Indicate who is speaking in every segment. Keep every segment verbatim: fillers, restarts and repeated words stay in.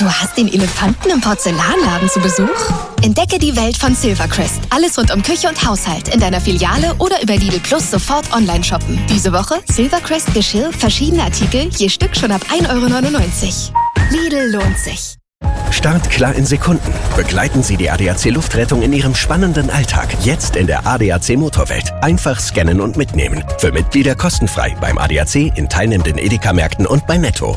Speaker 1: Du hast den Elefanten im Porzellanladen zu Besuch? Entdecke die Welt von Silvercrest. Alles rund um Küche und Haushalt in deiner Filiale oder über Lidl Plus sofort online shoppen. Diese Woche Silvercrest Geschirr, verschiedene Artikel, je Stück schon ab ein Euro neunundneunzig. Lidl lohnt sich.
Speaker 2: Start klar in Sekunden. Begleiten Sie die A D A C Luftrettung in Ihrem spannenden Alltag. Jetzt in der A D A C Motorwelt. Einfach scannen und mitnehmen. Für Mitglieder kostenfrei beim A D A C, in teilnehmenden Edeka-Märkten und bei Netto.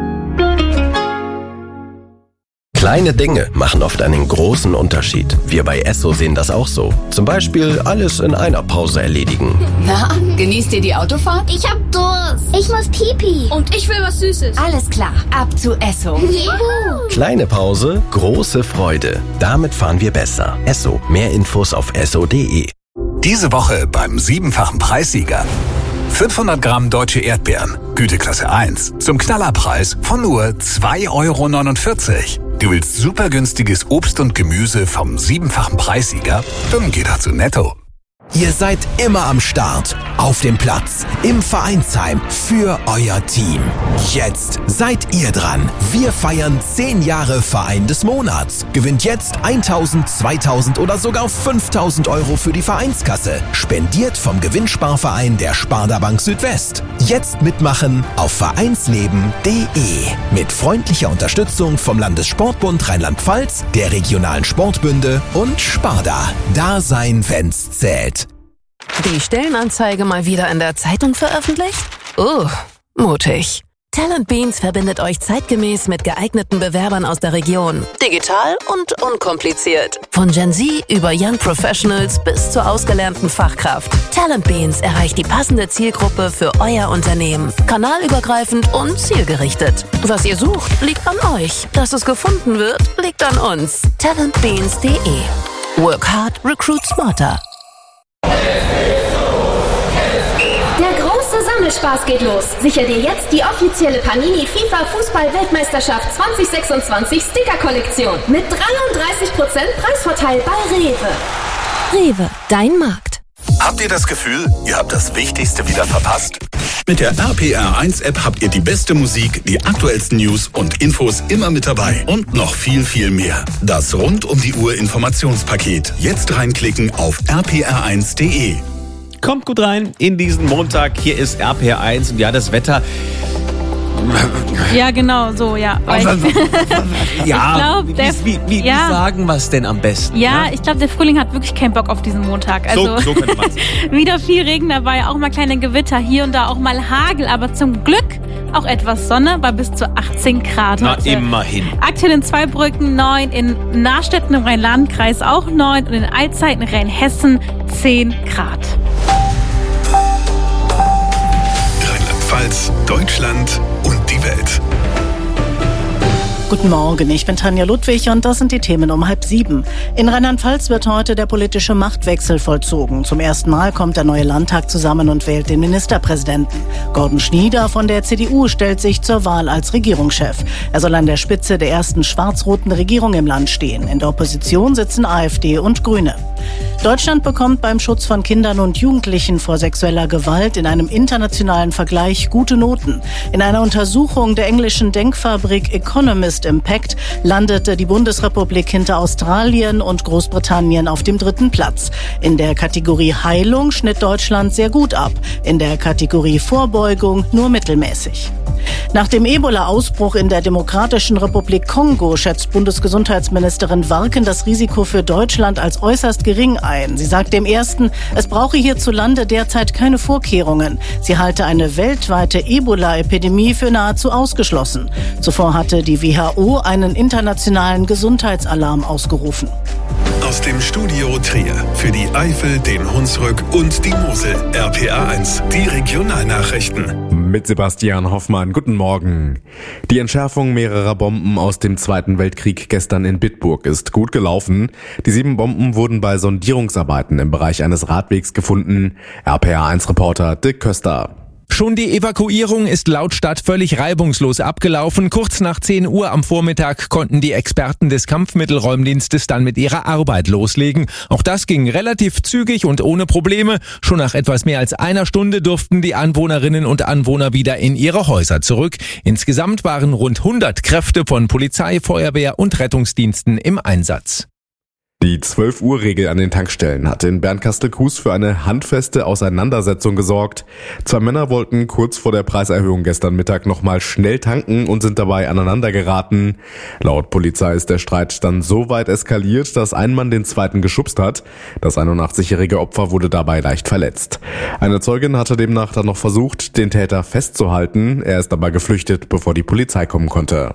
Speaker 2: Kleine Dinge machen oft einen großen Unterschied. Wir bei Esso sehen das auch so. Zum Beispiel alles in einer Pause erledigen.
Speaker 3: Na, genießt ihr die Autofahrt?
Speaker 4: Ich hab Durst. Ich muss Pipi.
Speaker 3: Und ich will was Süßes.
Speaker 4: Alles klar, ab zu Esso.
Speaker 3: Juhu.
Speaker 2: Kleine Pause, große Freude. Damit fahren wir besser. Esso. Mehr Infos auf esso punkt de.
Speaker 5: Diese Woche beim siebenfachen Preissieger. fünfhundert Gramm deutsche Erdbeeren, Güteklasse eins, zum Knallerpreis von nur zwei Euro neunundvierzig. Du willst super günstiges Obst und Gemüse vom siebenfachen Preissieger? Dann geh doch zu Netto.
Speaker 6: Ihr seid immer am Start, auf dem Platz, im Vereinsheim, für euer Team. Jetzt seid ihr dran. Wir feiern zehn Jahre Verein des Monats. Gewinnt jetzt tausend, zweitausend oder sogar fünftausend Euro für die Vereinskasse. Spendiert vom Gewinnsparverein der Sparda Bank Südwest. Jetzt mitmachen auf vereinsleben punkt de. Mit freundlicher Unterstützung vom Landessportbund Rheinland-Pfalz, der regionalen Sportbünde und Sparda. Da sein, wenn's zählt.
Speaker 7: Die Stellenanzeige mal wieder in der Zeitung veröffentlicht? Uh, mutig. Talent Beans verbindet euch zeitgemäß mit geeigneten Bewerbern aus der Region. Digital und unkompliziert. Von Gen Z über Young Professionals bis zur ausgelernten Fachkraft. Talent Beans erreicht die passende Zielgruppe für euer Unternehmen. Kanalübergreifend und zielgerichtet. Was ihr sucht, liegt an euch. Dass es gefunden wird, liegt an uns. talent beans punkt de. Work hard, recruit smarter.
Speaker 8: Der große Sammelspaß geht los. Sicher dir jetzt die offizielle Panini FIFA Fußball-Weltmeisterschaft zwanzig sechsundzwanzig Sticker-Kollektion mit dreiunddreißig Prozent Preisvorteil bei Rewe.
Speaker 1: Rewe, dein Markt.
Speaker 5: Habt ihr das Gefühl, ihr habt das Wichtigste wieder verpasst? Mit der R P R eins App habt ihr die beste Musik, die aktuellsten News und Infos immer mit dabei. Und noch viel, viel mehr. Das rund um die Uhr Informationspaket. Jetzt reinklicken auf r p r eins punkt de.
Speaker 9: Kommt gut rein in diesen Montag. Hier ist R P R eins und ja, das Wetter.
Speaker 10: Ja, genau, so, ja. Weil ich,
Speaker 9: ja,
Speaker 10: ich glaub,
Speaker 9: wie, wie, wie,
Speaker 10: ja.
Speaker 9: wie sagen wir es denn am besten?
Speaker 10: Ja,
Speaker 9: ne?
Speaker 10: ich glaube, der Frühling hat wirklich keinen Bock auf diesen Montag. Also
Speaker 9: so, so könnte man es.
Speaker 10: Wieder viel Regen dabei, auch mal kleine Gewitter, hier und da auch mal Hagel, aber zum Glück auch etwas Sonne bei bis zu achtzehn Grad.
Speaker 9: Na,
Speaker 10: heute.
Speaker 9: immerhin.
Speaker 10: Aktuell in Zweibrücken neun, in Nahstetten im Rhein-Lahn-Kreis auch neun und in Alzey in Rheinhessen zehn Grad.
Speaker 5: Rheinland-Pfalz, Deutschland und die Welt.
Speaker 11: Guten Morgen, ich bin Tanja Ludwig und das sind die Themen um halb sieben. In Rheinland-Pfalz wird heute der politische Machtwechsel vollzogen. Zum ersten Mal kommt der neue Landtag zusammen und wählt den Ministerpräsidenten. Gordon Schnieder von der C D U stellt sich zur Wahl als Regierungschef. Er soll an der Spitze der ersten schwarz-roten Regierung im Land stehen. In der Opposition sitzen AfD und Grüne. Deutschland bekommt beim Schutz von Kindern und Jugendlichen vor sexueller Gewalt in einem internationalen Vergleich gute Noten. In einer Untersuchung der englischen Denkfabrik Economist Impact landete die Bundesrepublik hinter Australien und Großbritannien auf dem dritten Platz. In der Kategorie Heilung schnitt Deutschland sehr gut ab, in der Kategorie Vorbeugung nur mittelmäßig. Nach dem Ebola-Ausbruch in der Demokratischen Republik Kongo schätzt Bundesgesundheitsministerin Warken das Risiko für Deutschland als äußerst gering ein. Sie sagt dem Ersten, es brauche hierzulande derzeit keine Vorkehrungen. Sie halte eine weltweite Ebola-Epidemie für nahezu ausgeschlossen. Zuvor hatte die W H O einen internationalen Gesundheitsalarm ausgerufen.
Speaker 5: Aus dem Studio Trier für die Eifel, den Hunsrück und die Mosel. R P R eins, die Regionalnachrichten.
Speaker 12: Mit Sebastian Hoffmann, guten Morgen. Die Entschärfung mehrerer Bomben aus dem Zweiten Weltkrieg gestern in Bitburg ist gut gelaufen. Die sieben Bomben wurden bei Sondierungsarbeiten im Bereich eines Radwegs gefunden. R P R eins Reporter Dirk Köster.
Speaker 13: Schon die Evakuierung ist laut Stadt völlig reibungslos abgelaufen. Kurz nach zehn Uhr am Vormittag konnten die Experten des Kampfmittelräumdienstes dann mit ihrer Arbeit loslegen. Auch das ging relativ zügig und ohne Probleme. Schon nach etwas mehr als einer Stunde durften die Anwohnerinnen und Anwohner wieder in ihre Häuser zurück. Insgesamt waren rund hundert Kräfte von Polizei, Feuerwehr und Rettungsdiensten im Einsatz.
Speaker 12: Die zwölf Uhr Regel an den Tankstellen hat in Bernkastel-Kues für eine handfeste Auseinandersetzung gesorgt. Zwei Männer wollten kurz vor der Preiserhöhung gestern Mittag nochmal schnell tanken und sind dabei aneinander geraten. Laut Polizei ist der Streit dann so weit eskaliert, dass ein Mann den zweiten geschubst hat. Das einundachtzigjährige Opfer wurde dabei leicht verletzt. Eine Zeugin hatte demnach dann noch versucht, den Täter festzuhalten. Er ist aber geflüchtet, bevor die Polizei kommen konnte.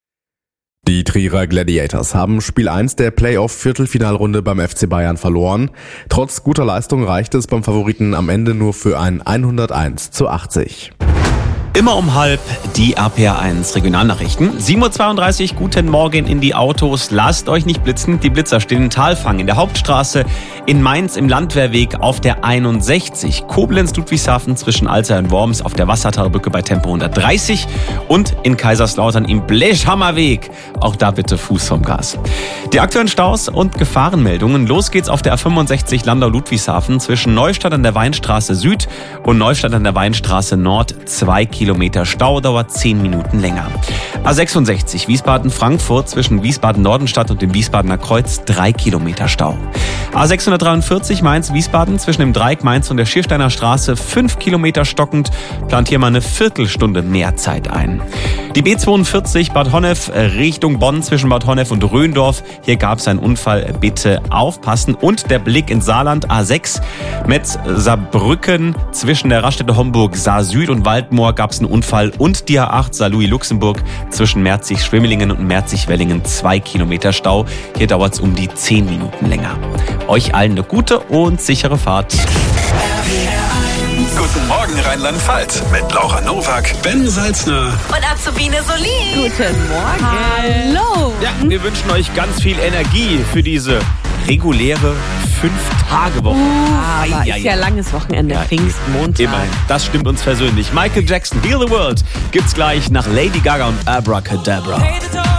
Speaker 12: Die Trierer Gladiators haben Spiel eins der Playoff-Viertelfinalrunde beim F C Bayern verloren. Trotz guter Leistung reichte es beim Favoriten am Ende nur für ein hunderteins zu achtzig.
Speaker 9: Immer um halb die R P R eins Regionalnachrichten. sieben Uhr zweiunddreißig, guten Morgen in die Autos. Lasst euch nicht blitzen, die Blitzer stehen in Talfang, in der Hauptstraße, in Mainz im Landwehrweg auf der einundsechzig, Koblenz-Ludwigshafen zwischen Alzey und Worms auf der Wassertalbrücke bei Tempo hundertdreißig und in Kaiserslautern im Blechhammerweg. Auch da bitte Fuß vom Gas. Die aktuellen Staus und Gefahrenmeldungen. Los geht's auf der A fünfundsechzig Landau-Ludwigshafen zwischen Neustadt an der Weinstraße Süd und Neustadt an der Weinstraße Nord. Zwei Kilometer Stau, dauert zehn Minuten länger. A sechsundsechzig Wiesbaden-Frankfurt zwischen Wiesbaden-Nordenstadt und dem Wiesbadener Kreuz. Drei Kilometer Stau. A sechshundertdreiundvierzig Mainz-Wiesbaden zwischen dem Dreieck Mainz und der Schiersteiner Straße. Fünf Kilometer stockend. Plant hier mal eine Viertelstunde mehr Zeit ein. Die B zweiundvierzig Bad Honnef Richtung Bonn zwischen Bad Honnef und Röndorf. Hier gab es einen Unfall. Bitte aufpassen. Und der Blick ins Saarland. A sechs Metz-Saarbrücken zwischen der Raststätte Homburg-Saar-Süd und Waldmoor gab es einen Unfall. Und die A acht Saarlouis-Luxemburg zwischen Merzig-Schwimmelingen und Merzig-Wellingen. Zwei Kilometer Stau. Hier dauert es um die zehn Minuten länger. Euch allen eine gute und sichere Fahrt.
Speaker 5: Guten Morgen Rheinland-Pfalz mit Laura Nowak, Ben Salzner
Speaker 7: und Azubine Solin.
Speaker 10: Guten Morgen. Hallo.
Speaker 9: Ja, wir wünschen euch ganz viel Energie für diese reguläre Fünf-Tage-Woche.
Speaker 10: Uh, aber ist ja langes Wochenende, ja, Pfingstmontag.
Speaker 9: Immerhin, das stimmt uns persönlich. Michael Jackson, Heal the World, gibt's gleich nach Lady Gaga und Abracadabra.